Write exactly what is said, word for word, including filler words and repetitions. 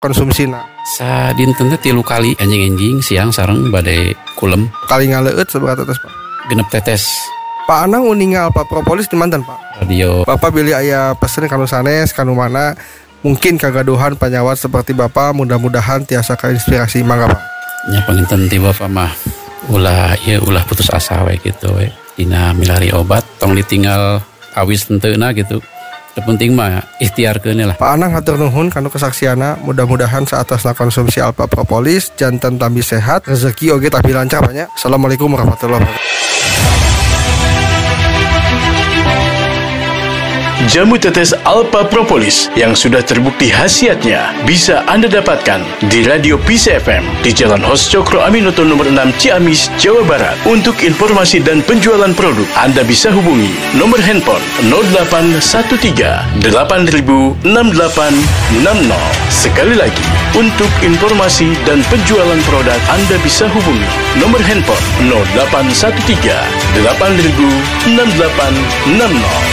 konsumsina. Sadinten teh tilu kali anjing-anjing siang sareng bade kulem. Kali ngaleut seberapa tetes Pak? Genep tetes. Pak Anang uningal Pak Propolis di mantan Pak? Radio. Bapak pilih aya pesen kanu sanes kanu mana mungkin kagaduhan panyawat seperti Bapak, mudah-mudahan tiasa kainspirasi. Mangga Pak. Nya panginten ti Bapak mah ulah ieu ulah putus asa we kitu we. Dina milari obat tong ditinggal awis tenteuna gitu. Terpenting mah ikhtiarkeun lah. Pak Anang hatur nuhun kanu kesaksiana, mudah-mudahan saatasna konsumsi Alpha Propolis janten tambi sehat, rezeki oge tapi lancar banyak. Assalamualaikum warahmatullahi wabarakatuh. Jamu tetes Alpha Propolis yang sudah terbukti khasiatnya bisa Anda dapatkan di Radio Peace F M di Jalan Hos Cokro Aminoto nomor enam Ciamis, Jawa Barat. Untuk informasi dan penjualan produk, Anda bisa hubungi nomor handphone nol delapan satu tiga delapan nol enam delapan enam nol. Sekali lagi, untuk informasi dan penjualan produk, Anda bisa hubungi nomor handphone nol delapan satu tiga delapan nol enam delapan enam nol.